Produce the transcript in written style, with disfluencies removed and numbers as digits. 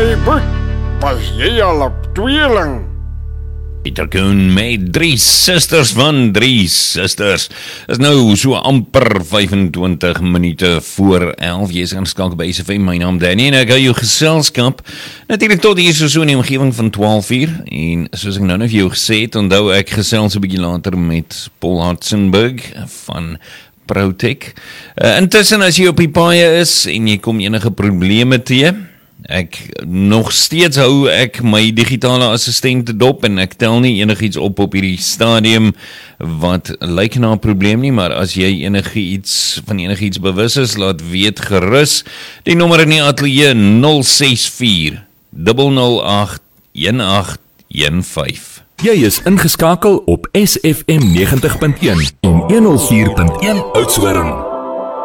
My boet, pas jy al op tweeling? Pieter Koen met 3 susters van 3 susters. Is nou so amper 25 minute voor 11. Jy is ingeskakel by SFM, my naam Danny en ek hou jou geselskap. Natuurlik tot hier so in die omgewing van 12 uur. En soos ek nou vir jou gesê het, onthou ek gesels 'n bietjie later met Paul Hartzenberg van Protec. Intussen as jy op die paaie is en jy kom enige probleme teë, nog steeds hou ek my digitale assistente dop en ek tel nie enigiets op hierdie stadium wat lyk na 'n probleem nie, maar as jy enigiets bewus is, laat weet gerus. Die nommer in die ateljee 064 008 1815. Jy is ingeskakel op SFM 90.1 en 104.1 Oudtshoorn.